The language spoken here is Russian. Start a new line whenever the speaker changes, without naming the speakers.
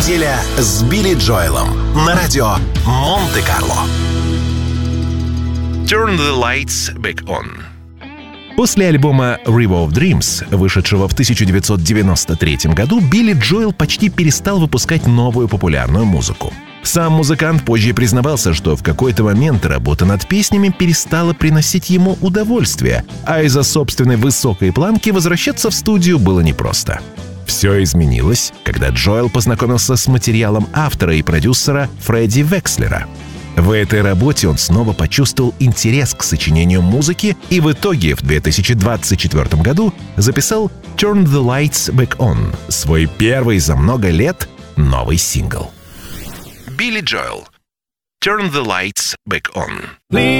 Неделя с Билли Джоэлом на радио Монте-Карло.
Turn the Lights Back On.
После альбома River of Dreams, вышедшего в 1993 году, Билли Джоэл почти перестал выпускать новую популярную музыку. Сам музыкант позже признавался, что в какой-то момент работа над песнями перестала приносить ему удовольствие, а из-за собственной высокой планки возвращаться в студию было непросто. Все изменилось, когда Джоэл познакомился с материалом автора и продюсера Фредди Векслера. В этой работе он снова почувствовал интерес к сочинению музыки и в итоге в 2024 году записал «Turn the Lights Back On», свой первый за много лет новый сингл.
Билли Джоэл. Turn the Lights Back On.